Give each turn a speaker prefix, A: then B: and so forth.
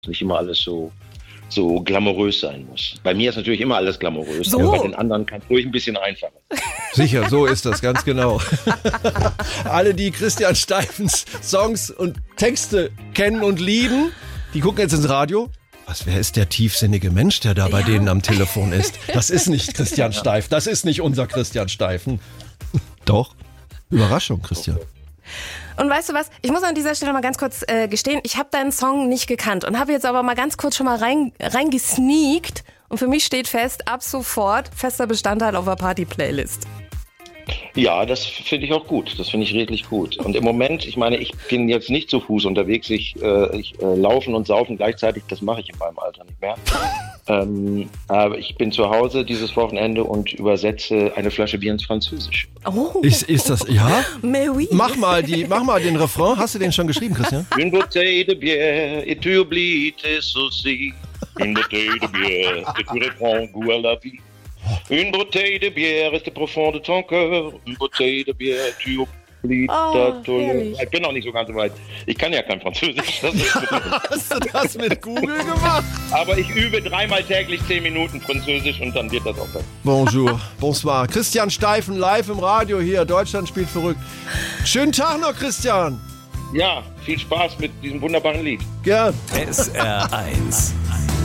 A: nicht immer alles so glamourös sein muss. Bei mir ist natürlich immer alles glamourös,
B: so.
A: aber bei den anderen kann es ruhig ein bisschen einfacher.
C: Sicher, so ist das, ganz genau. Alle, die Christian Steifens Songs und Texte kennen und lieben, die gucken jetzt ins Radio. Wer ist der tiefsinnige Mensch, der da bei denen am Telefon ist? Das ist nicht Christian Steifen, das ist nicht unser Christian Steifen. Doch, Überraschung, Christian.
B: Und weißt du was, ich muss an dieser Stelle mal ganz kurz gestehen, ich habe deinen Song nicht gekannt und habe jetzt aber mal ganz kurz schon mal reingesneakt und für mich steht fest, ab sofort fester Bestandteil auf der Party-Playlist.
A: Ja, das finde ich auch gut. Das finde ich redlich gut. Und im Moment, ich meine, ich bin jetzt nicht zu Fuß unterwegs. Ich laufen und saufen gleichzeitig, das mache ich in meinem Alter nicht mehr. Aber ich bin zu Hause dieses Wochenende und übersetze eine Flasche Bier ins Französische.
B: Oh.
C: Ist das, ja?
B: Mais oui.
C: Mach mal den Refrain. Hast du den schon geschrieben, Christian?
A: Une bouteille de bière et tu oublies tes soucis. Une bouteille de bière et tu reprends goût à la vie. Une bouteille de bière reste profond de ton cœur. Une bouteille de bière et tu oublies ta douleur. Ich bin noch nicht so ganz so weit. Ich kann ja kein Französisch. Das ist
C: Hast du das mit Google gemacht?
A: aber ich übe 3-mal täglich 10 Minuten Französisch und dann wird das auch besser.
C: Bonjour, bonsoir. Christian Steifen live im Radio hier. Deutschland spielt verrückt. Schönen Tag noch, Christian.
A: Ja, viel Spaß mit diesem wunderbaren Lied.
C: Gern.
D: SR1